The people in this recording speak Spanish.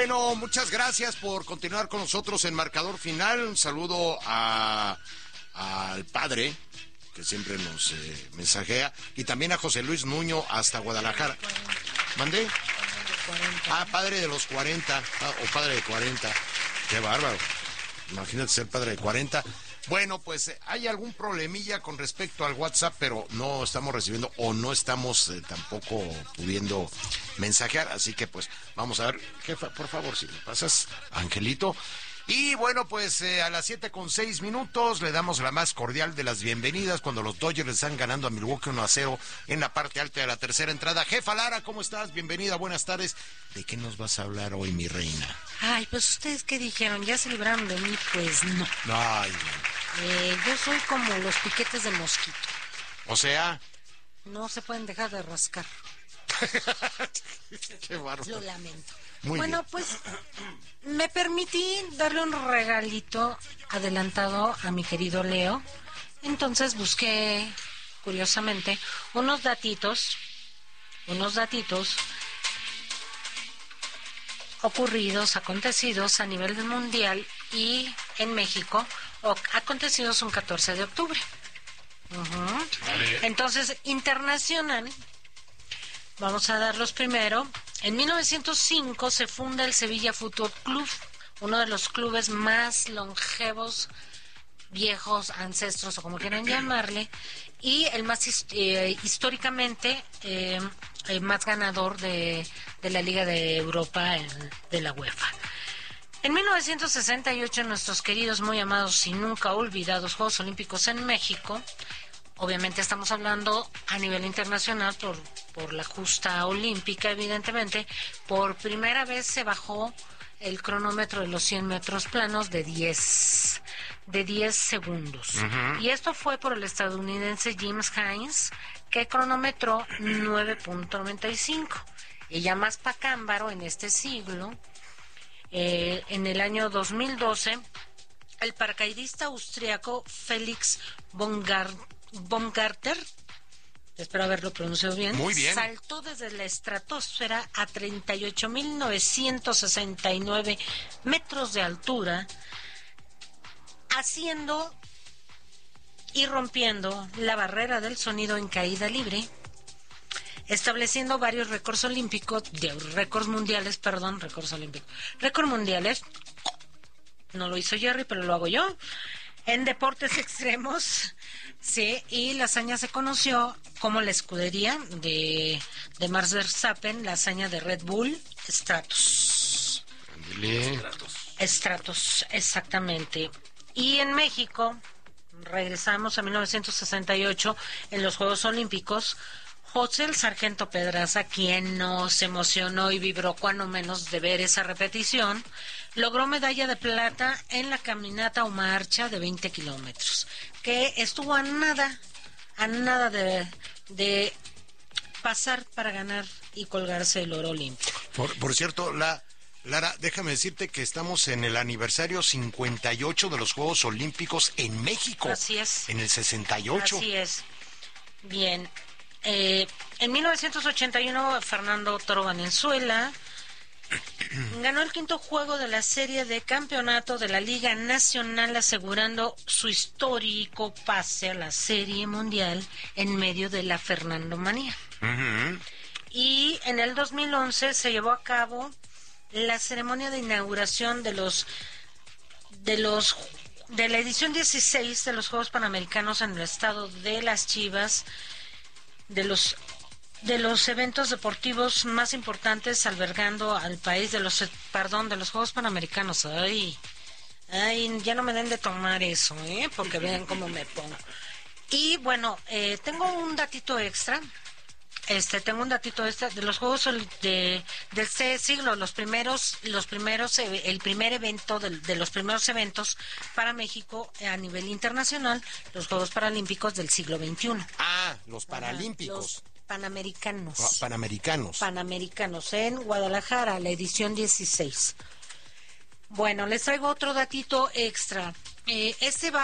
Bueno, muchas gracias por continuar con nosotros en Marcador Final. Un saludo al padre, que siempre nos mensajea, y también a José Luis Nuño hasta Guadalajara. ¿Mandé? Padre de los 40, o padre de 40. Qué bárbaro. Imagínate ser padre de 40. Bueno, pues hay algún problemilla con respecto al WhatsApp, pero no estamos recibiendo o no estamos tampoco pudiendo mensajear, así que pues vamos a ver, jefa, por favor, si me pasas, Angelito. Y bueno, pues a las 7:06 le damos la más cordial de las bienvenidas cuando los Dodgers le están ganando a Milwaukee 1-0 en la parte alta de la tercera entrada. Jefa Lara, ¿cómo estás? Bienvenida, buenas tardes. ¿De qué nos vas a hablar hoy, mi reina? Ay, pues ustedes qué dijeron, ¿ya se libraron de mí? Pues no. Ay, yo soy como los piquetes de mosquito. o sea... No se pueden dejar de rascar. Qué bárbaro. Lo lamento. Muy bueno, bien. pues me permití darle un regalito adelantado a mi querido Leo. Entonces busqué, curiosamente, unos datitos ocurridos, acontecidos a nivel mundial y en México, acontecidos un 14 de octubre. Entonces, internacional, vamos a darlos primero. En 1905 se funda el Sevilla Fútbol Club, uno de los clubes más longevos, viejos, ancestros o como quieran llamarle, y el más históricamente más ganador de la Liga de Europa, de la UEFA. En 1968, nuestros queridos, muy amados y nunca olvidados Juegos Olímpicos en México. Obviamente estamos hablando a nivel internacional por la justa olímpica, evidentemente. Por primera vez se bajó el cronómetro de los 100 metros planos de 10 segundos. Y esto fue por el estadounidense James Hines, que cronometró 9.95. Y ya más pacámbaro en este siglo, en el año 2012, el paracaidista austriaco Felix Baumgartner, espero haberlo pronunciado bien, muy bien, saltó desde la estratosfera a 38.969 metros de altura, haciendo y rompiendo la barrera del sonido en caída libre, estableciendo varios récords mundiales, no lo hizo Jerry, pero lo hago yo, en deportes extremos, sí, y la hazaña se conoció como la escudería de Max Verstappen, la hazaña de Red Bull Stratos, exactamente. Y en México, regresamos a 1968, en los Juegos Olímpicos, José el Sargento Pedraza, quien nos emocionó y vibró cuando menos de ver esa repetición, logró medalla de plata en la caminata o marcha de 20 kilómetros, que estuvo a nada de pasar para ganar y colgarse el oro olímpico. Por cierto, Lara, déjame decirte que estamos en el aniversario 58 de los Juegos Olímpicos en México. Así es. En el 68. Así es. Bien. En 1981, Fernando Toro Valenzuela ganó el quinto juego de la serie de campeonato de la Liga Nacional, asegurando su histórico pase a la Serie Mundial en medio de la Fernandomanía. Y en el 2011 se llevó a cabo la ceremonia de inauguración de la edición 16 de los Juegos Panamericanos en el estado de Las Chivas, de los eventos deportivos más importantes, albergando al país de los Juegos Panamericanos. Ay, ya no me den de tomar eso, porque vean cómo me pongo. Y bueno, tengo un datito extra. De los Juegos de este siglo, el primer evento de los primeros eventos para México a nivel internacional, los Juegos Paralímpicos del siglo XXI. Los Paralímpicos. Los Panamericanos. Panamericanos en Guadalajara, la edición 16. Bueno, les traigo otro datito extra.